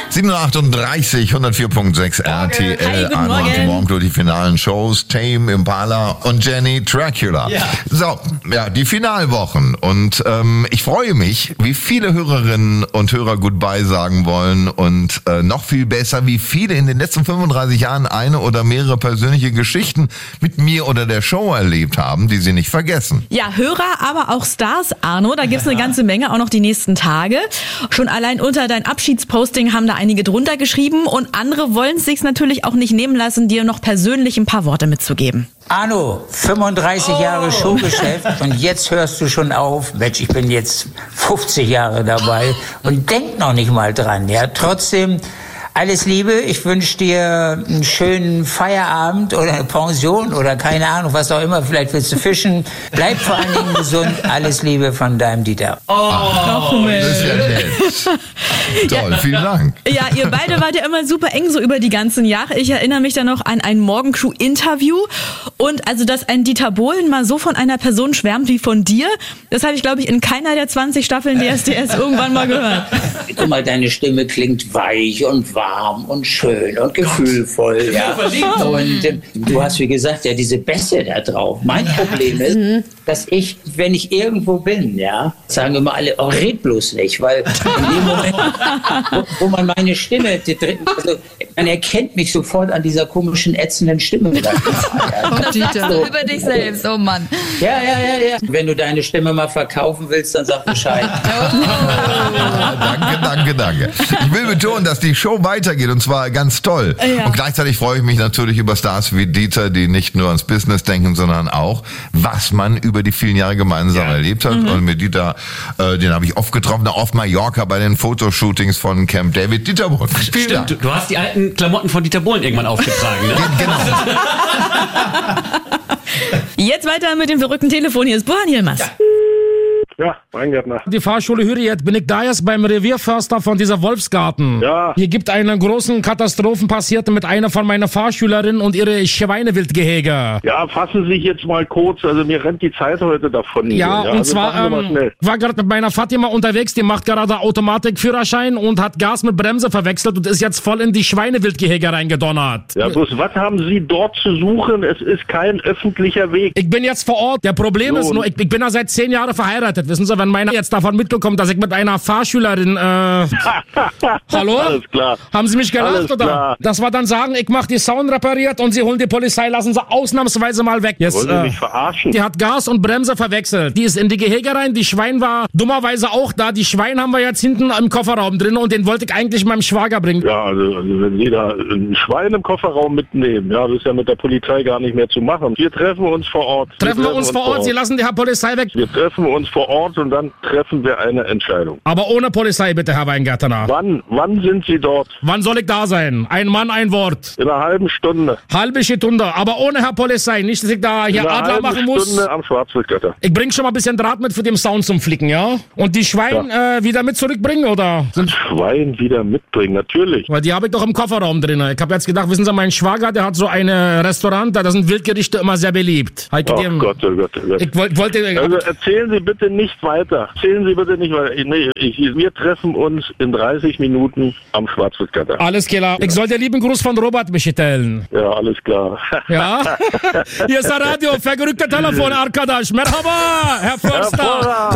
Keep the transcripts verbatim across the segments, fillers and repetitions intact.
sieben Uhr achtunddreißig, hundertvier Komma sechs R T L. Hi, guten Arno und Morgen. morgen durch die finalen Shows. Tame Impala und Jenny Dracula. Ja. So, ja, die Finalwochen. Und ähm, ich freue mich, wie viele Hörerinnen und Hörer Goodbye sagen wollen. Und äh, noch viel besser, wie viele in den letzten fünfunddreißig Jahren eine oder mehrere persönliche Geschichten mit mir oder der Show erlebt haben, die sie nicht vergessen. Ja, Hörer, aber auch Stars, Arno. Da gibt's eine ganze Menge, auch noch die nächsten Tage. Schon allein unter dein Abschiedsposting haben da einige drunter geschrieben und andere wollen es sich natürlich auch nicht nehmen lassen, dir noch persönlich ein paar Worte mitzugeben. Arno, fünfunddreißig Oh. Jahre Showgeschäft und jetzt hörst du schon auf. Mensch, ich bin jetzt fünfzig Jahre dabei und denk noch nicht mal dran. Ja, trotzdem alles Liebe. Ich wünsche dir einen schönen Feierabend oder eine Pension oder keine Ahnung, was auch immer. Vielleicht willst du fischen. Bleib vor allen Dingen gesund. Alles Liebe von deinem Dieter. Oh, Mensch. Das ist ja nett. Toll, vielen Dank. Ja, ihr beide wart ja immer super eng so über die ganzen Jahre. Ich erinnere mich da noch an ein Morgencrew-Interview. Und also, dass ein Dieter Bohlen mal so von einer Person schwärmt wie von dir, das habe ich, glaube ich, in keiner der zwanzig Staffeln D S D S irgendwann mal gehört. Guck mal, deine Stimme klingt weich und warm und schön und gefühlvoll. Ja. Und äh, du hast, wie gesagt, ja diese Bässe da drauf. Mein Problem ist, dass ich, wenn ich irgendwo bin, ja, sagen immer alle, oh, red bloß nicht, weil in dem Moment, wo, wo man meine Stimme, die, also, man erkennt mich sofort an dieser komischen, ätzenden Stimme. Da. Und das sagst du über dich selbst, oh Mann. Ja, ja, ja, ja. Wenn du deine Stimme mal verkaufen willst, dann sag Bescheid. Danke, danke, danke. Ich will betonen, dass die Show weitergeht und zwar ganz toll. Ja. Und gleichzeitig freue ich mich natürlich über Stars wie Dieter, die nicht nur ans Business denken, sondern auch, was man über die vielen Jahre gemeinsam ja. erlebt hat. Mhm. Und mit Dieter, äh, den habe ich oft getroffen, auch auf Mallorca bei den Fotoshootings von Camp David. Dieter Bohlen. Stimmt, du, du hast die alten Klamotten von Dieter Bohlen irgendwann aufgetragen, ne? Genau. Jetzt weiter mit dem verrückten Telefon. Hier ist Burhan Yilmaz. Ja. Ja, Weingärtner. Die Fahrschule Hürriyet, bin ich da jetzt beim Revierförster von dieser Wolfsgarten. Ja. Hier gibt einen großen Katastrophen passiert mit einer von meinen Fahrschülerinnen und ihre Schweinewildgehege. Ja, fassen Sie sich jetzt mal kurz, also mir rennt die Zeit heute davon. Ja, ja und also zwar, machen wir mal ähm, schnell. war gerade mit meiner Fatima unterwegs, die macht gerade Automatikführerschein und hat Gas mit Bremse verwechselt und ist jetzt voll in die Schweinewildgehege reingedonnert. Ja, bloß was haben Sie dort zu suchen? Es ist kein öffentlicher Weg. Ich bin jetzt vor Ort. Der Problem So, ist nur, ich, ich bin ja seit zehn Jahren verheiratet. Wissen Sie, wenn meine jetzt davon mitbekommt, dass ich mit einer Fahrschülerin, äh, hallo? Alles klar. Haben Sie mich gelacht, Alles oder? klar. Das war dann sagen, ich mach die Sound repariert und Sie holen die Polizei, lassen Sie ausnahmsweise mal weg. Jetzt, Wollen Sie äh, mich verarschen? die hat Gas und Bremse verwechselt. Die ist in die Gehege rein, die Schwein war dummerweise auch da. Die Schwein haben wir jetzt hinten im Kofferraum drin und den wollte ich eigentlich meinem Schwager bringen. Ja, also, also wenn Sie da ein Schwein im Kofferraum mitnehmen, ja, das ist ja mit der Polizei gar nicht mehr zu machen. Wir treffen uns vor Ort. Treffen wir uns vor Ort, Sie lassen die Herr Polizei weg. Wir treffen uns vor Ort und dann treffen wir eine Entscheidung. Aber ohne Polizei bitte, Herr Weingärtner. Wann, wann sind Sie dort? Wann soll ich da sein? Ein Mann, ein Wort. In einer halben Stunde. Halbe Stunde, aber ohne Herr Polizei. Nicht, dass ich da hier In einer Adler halben machen muss. Stunde am Schwarzwildgötter. Ich bring schon mal ein bisschen Draht mit für den Sound zum Flicken, ja? Und die Schwein äh, wieder mit zurückbringen, oder? Das Schwein wieder mitbringen, natürlich. Weil die habe ich doch im Kofferraum drin. Ich habe jetzt gedacht, wissen Sie, mein Schwager, der hat so ein Restaurant, da sind Wildgerichte immer sehr beliebt. Ich, Oh dem, Gott, oh Gott, oh Gott. ich wollt, wollte... Also erzählen Sie bitte nicht weiter. Erzählen Sie bitte nicht weiter. Nee, ich, wir treffen uns in dreißig Minuten am Schwarzwildgatter. Alles klar. Ich soll den lieben Gruß von Robert mitteilen. Ja, alles klar. Ja? Hier ist der Radio, verrückte Telefon, Arkadasch. Merhaba, Herr Förster.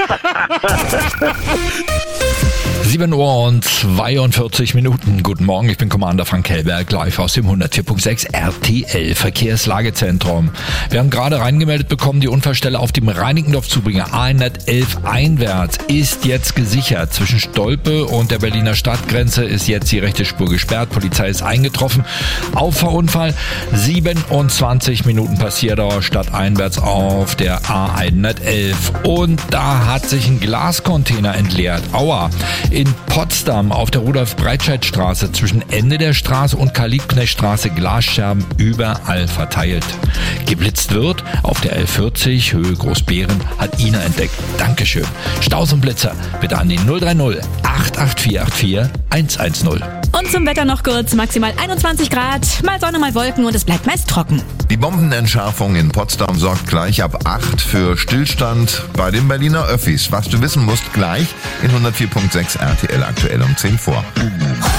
sieben Uhr und zweiundvierzig Minuten. Guten Morgen, ich bin Commander Frank Hellberg, live aus dem hundertvier Komma sechs R T L Verkehrslagezentrum. Wir haben gerade reingemeldet bekommen, die Unfallstelle auf dem Reinickendorf-Zubringer A hundertelf einwärts ist jetzt gesichert. Zwischen Stolpe und der Berliner Stadtgrenze ist jetzt die rechte Spur gesperrt. Polizei ist eingetroffen. Auffahrunfall, siebenundzwanzig Minuten Passierdauer stadteinwärts auf der A hundertelf. Und da hat sich ein Glascontainer entleert. Aua. In Potsdam auf der Rudolf-Breitscheid-Straße zwischen Ende der Straße und Karl-Liebknecht-Straße Glasscherben überall verteilt. Geblitzt wird auf der L vierzig Höhe Großbeeren, hat Ina entdeckt. Dankeschön. Staus und Blitzer bitte an die null drei null acht acht vier acht vier eins eins null. Und zum Wetter noch kurz, maximal einundzwanzig Grad, mal Sonne, mal Wolken und es bleibt meist trocken. Die Bombenentschärfung in Potsdam sorgt gleich ab acht für Stillstand bei den Berliner Öffis. Was du wissen musst, gleich in hundertvier Komma sechs R T L aktuell um zehn vor.